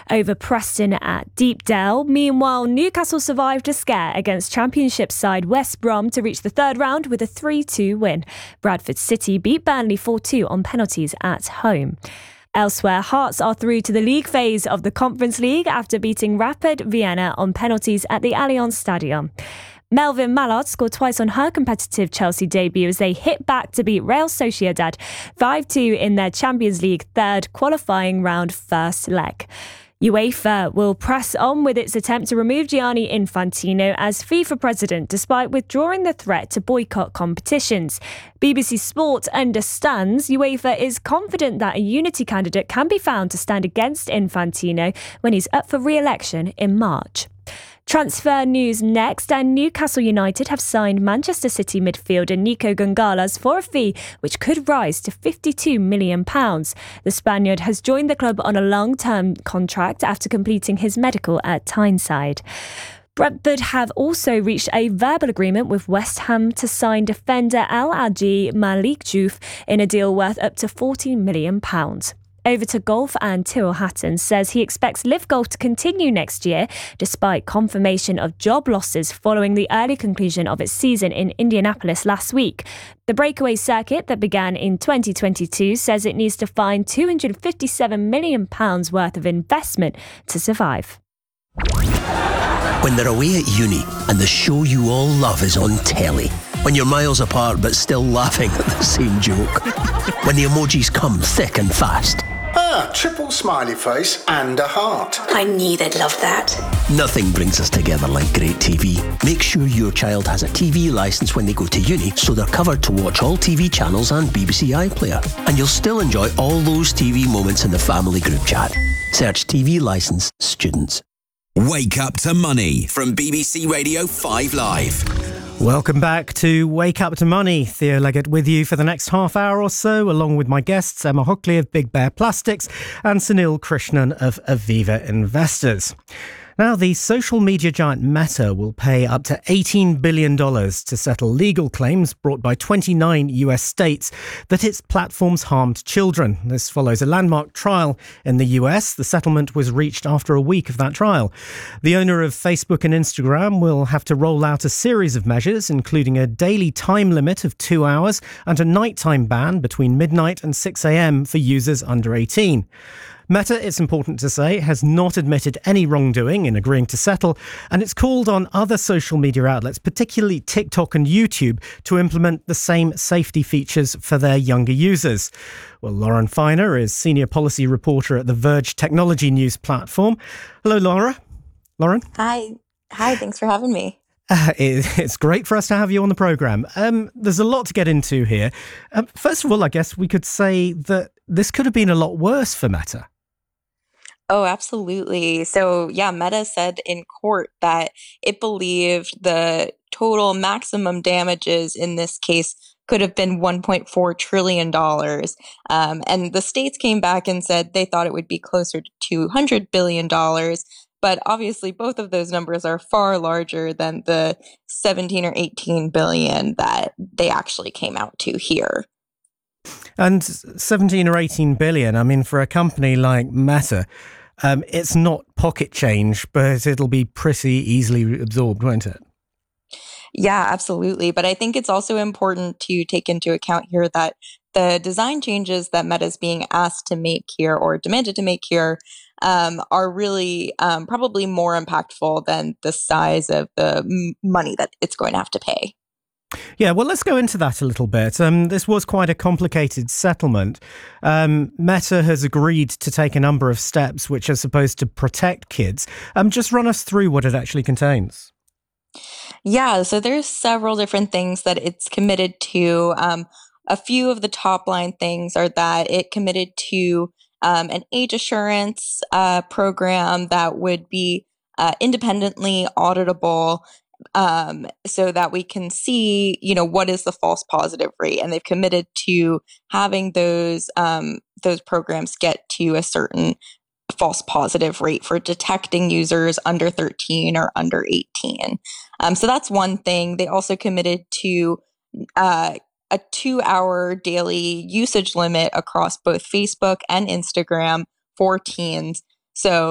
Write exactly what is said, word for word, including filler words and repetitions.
over Preston at Deepdale. Meanwhile, Newcastle survived a scare against Championship side West Brom to reach the third round with a three two win. Bradford City beat Burnley four two on penalties at home. Elsewhere, Hearts are through to the league phase of the Conference League after beating Rapid Vienna on penalties at the Allianz Stadium. Melvin Mallard scored twice on her competitive Chelsea debut as they hit back to beat Real Sociedad five two in their Champions League third qualifying round first leg. UEFA will press on with its attempt to remove Gianni Infantino as FIFA president despite withdrawing the threat to boycott competitions. B B C Sport understands UEFA is confident that a unity candidate can be found to stand against Infantino when he's up for re-election in March. Transfer news next, and Newcastle United have signed Manchester City midfielder Nico Gonzalez for a fee which could rise to fifty-two million pounds. The Spaniard has joined the club on a long-term contract after completing his medical at Tyneside. Brentford have also reached a verbal agreement with West Ham to sign defender Al Hadji Malik Diouf in a deal worth up to forty million pounds. Over to golf, and Tyrrell Hatton says he expects Live Golf to continue next year despite confirmation of job losses following the early conclusion of its season in Indianapolis last week. The breakaway circuit that began in twenty twenty-two says it needs to find two hundred fifty-seven million pounds worth of investment to survive. When they're away at uni and the show you all love is on telly. When you're miles apart but still laughing at the same joke. When the emojis come thick and fast. Ah, triple smiley face and a heart. I knew they'd love that. Nothing brings us together like great T V. Make sure your child has a T V licence when they go to uni so they're covered to watch all T V channels and B B C iPlayer. And you'll still enjoy all those T V moments in the family group chat. Search T V licence students. Wake Up to Money from B B C Radio five Live. Welcome back to Wake Up to Money. Theo Leggett with you for the next half hour or so, along with my guests Emma Hockley of Big Bear Plastics and Sunil Krishnan of Aviva Investors. Now, the social media giant Meta will pay up to eighteen billion dollars to settle legal claims brought by twenty-nine U S states that its platforms harmed children. This follows a landmark trial in the U S. The settlement was reached after a week of that trial. The owner of Facebook and Instagram will have to roll out a series of measures, including a daily time limit of two hours and a nighttime ban between midnight and six a.m. for users under eighteen. Meta, it's important to say, has not admitted any wrongdoing in agreeing to settle, and it's called on other social media outlets, particularly TikTok and YouTube, to implement the same safety features for their younger users. Well, Lauren Feiner is senior policy reporter at the Verge technology news platform. Hello, Laura. Lauren. Hi. Hi, thanks for having me. Uh, it, it's great for us to have you on the programme. Um, there's a lot to get into here. Um, first of all, I guess we could say that this could have been a lot worse for Meta. Oh, absolutely. So, yeah, Meta said in court that it believed the total maximum damages in this case could have been one point four trillion dollars. Um, and the states came back and said they thought it would be closer to two hundred billion dollars. But obviously, both of those numbers are far larger than the seventeen or eighteen billion that they actually came out to here. And seventeen or eighteen billion, I mean, for a company like Meta, Um, it's not pocket change, but it'll be pretty easily absorbed, won't it? Yeah, absolutely. But I think it's also important to take into account here that the design changes that Meta is being asked to make here or demanded to make here um, are really um, probably more impactful than the size of the m- money that it's going to have to pay. Yeah, well, let's go into that a little bit. Um, this was quite a complicated settlement. Um, Meta has agreed to take a number of steps which are supposed to protect kids. Um, just run us through what it actually contains. Yeah, so there's several different things that it's committed to. Um, a few of the top line things are that it committed to um, an age assurance uh, program that would be uh, independently auditable, um, so that we can see, you know, what is the false positive rate. And they've committed to having those um, those programs get to a certain false positive rate for detecting users under thirteen or under eighteen. Um, so that's one thing. They also committed to uh, a two-hour daily usage limit across both Facebook and Instagram for teens. So